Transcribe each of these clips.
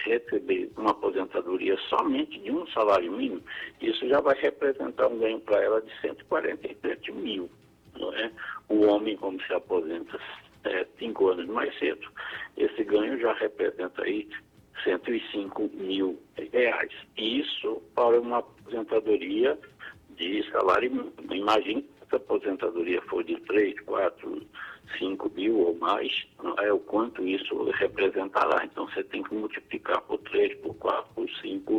receber uma aposentadoria somente de um salário mínimo, isso já vai representar um ganho para ela de 147 mil. Não é? O homem, como se aposenta 5 anos mais cedo, esse ganho já representa aí 105 mil reais. Isso para uma aposentadoria de salário mínimo. Imagine que essa aposentadoria for de 3, 4, 5 mil ou mais, não é o quanto isso representará. Então você tem que multiplicar por 3, por 4, por 5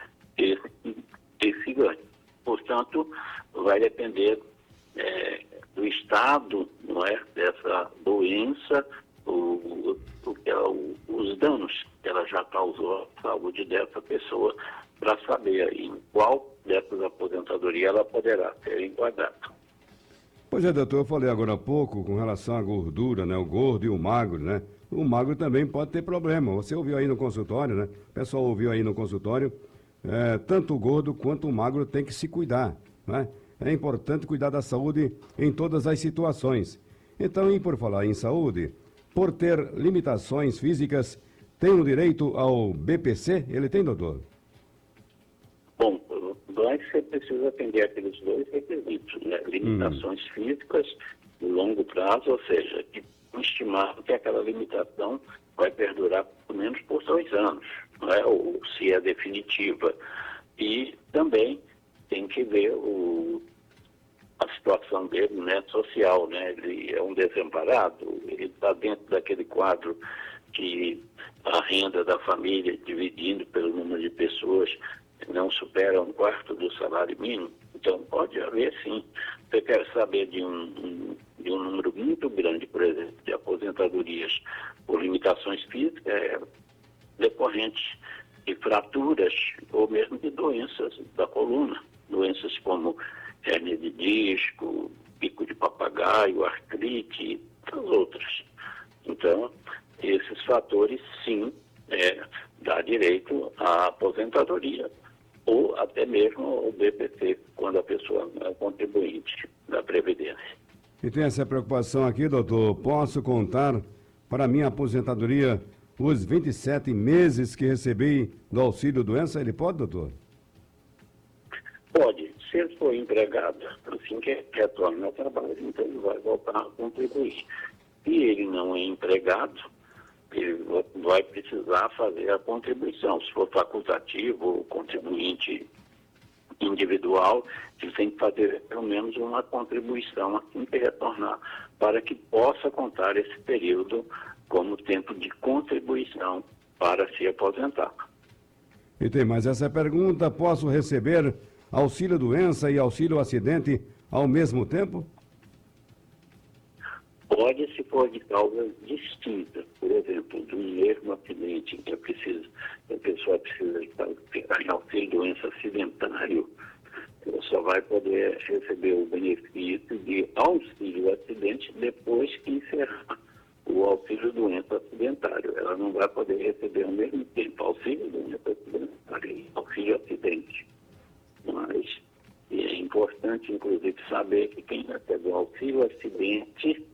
esse ganho. Portanto, vai depender do estado, não é, dessa doença, os danos que ela já causou à saúde dessa pessoa, para saber em qual dessas aposentadorias ela poderá ser enquadrada. Pois é, doutor, eu falei agora há pouco com relação à gordura, né? O gordo e o magro, né? O magro também pode ter problema. Você ouviu aí no consultório, né? O pessoal ouviu aí no consultório. Tanto o gordo quanto o magro tem que se cuidar, né? É importante cuidar da saúde em todas as situações. Então, e por falar em saúde, por ter limitações físicas, tem o direito ao BPC? Ele tem, doutor? Bom, você precisa atender aqueles dois requisitos, né? Limitações físicas de longo prazo, ou seja, que estimado que aquela limitação vai perdurar pelo menos por 2 anos, não é? Ou se é definitiva. E também tem que ver a situação dele, né, social, né? Ele é um desamparado, ele está dentro daquele quadro que a renda da família, dividindo pelo número de pessoas, não supera 1/4 do salário mínimo. Então pode haver sim. Você quer saber de um número muito grande, por exemplo, de aposentadorias por limitações físicas decorrentes de fraturas ou mesmo de doenças da coluna, doenças como hérnia de disco, pico de papagaio, artrite e as outras. Então, esses fatores, sim, dá direito à aposentadoria ou até mesmo o BPC, quando a pessoa é contribuinte da Previdência. E tem essa preocupação aqui, doutor, posso contar para minha aposentadoria os 27 meses que recebi do auxílio-doença? Ele pode, doutor? Pode. Se ele for empregado, assim que retorna ao trabalho, então ele vai voltar a contribuir. Se ele não é empregado, ele vai precisar fazer a contribuição. Se for facultativo ou contribuinte individual, ele tem que fazer pelo menos uma contribuição assim que retornar, para que possa contar esse período como tempo de contribuição para se aposentar. E tem mais essa pergunta: posso receber auxílio-doença e auxílio-acidente ao mesmo tempo? Pode, se for de causas distintas. Por exemplo, de um mesmo acidente que a pessoa precisa ficar em auxílio-doença acidentário, ela só vai poder receber o benefício de auxílio-acidente depois que encerrar o auxílio-doença acidentário. Ela não vai poder receber ao mesmo tempo auxílio-doença acidentário e auxílio-acidente. Mas é importante, inclusive, saber que quem recebe o auxílio-acidente,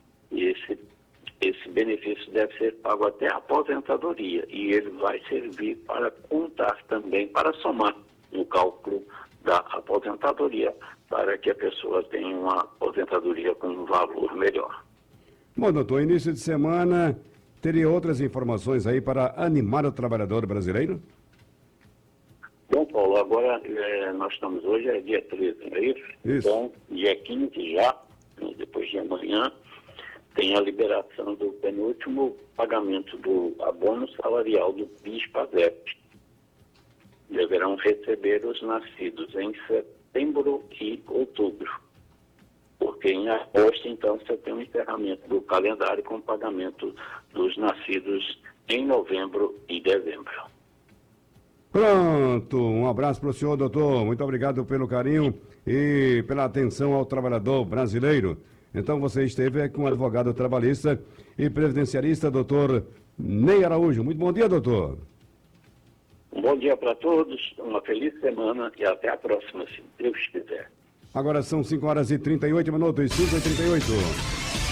esse benefício deve ser pago até a aposentadoria, e ele vai servir para contar também, para somar no cálculo da aposentadoria, para que a pessoa tenha uma aposentadoria com um valor melhor. Bom, doutor, início de semana, teria outras informações aí para animar o trabalhador brasileiro? Bom, Paulo, agora nós estamos hoje, é dia 13, não é isso? Isso. Então, dia 15 já, depois de amanhã, tem a liberação do penúltimo pagamento do abono salarial do PIS/PASEP. Deverão receber os nascidos em setembro e outubro, porque em agosto, então, você tem o encerramento do calendário com pagamento dos nascidos em novembro e dezembro. Pronto, um abraço para o senhor, doutor. Muito obrigado pelo carinho e pela atenção ao trabalhador brasileiro. Então, você esteve com o advogado trabalhista e previdenciarista, doutor Ney Araújo. Muito bom dia, doutor. Um bom dia para todos, uma feliz semana e até a próxima, se Deus quiser. Agora são 5h38, 5h38.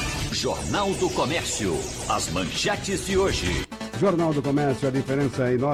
Jornal do Comércio, as manchetes de hoje. Jornal do Comércio, a diferença é enorme.